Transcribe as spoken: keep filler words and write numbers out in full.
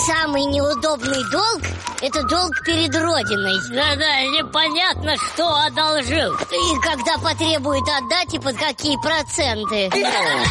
самый неудобный долг – это долг перед Родиной. Да-да, непонятно, что одолжил. И когда потребует отдать и под какие проценты.